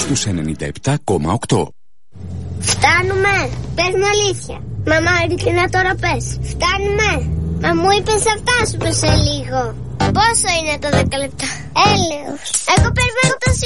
στους 97,8. Φτάνουμε. Πες την αλήθεια. Μαμά, ειλικρινά τώρα πες. Φτάνουμε. Μα μου είπες θα φτάσουμε σε λίγο. Πόσο είναι το 10 λεπτά? Έλεος. Εγώ περιμένω το